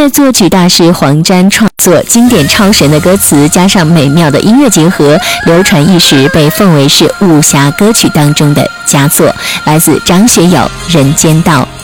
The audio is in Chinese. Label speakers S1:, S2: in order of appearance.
S1: 乐作曲大师黄沾创作经典超神的歌词，加上美妙的音乐结合，流传一时，被奉为是武侠歌曲当中的佳作。来自张学友《人间道》。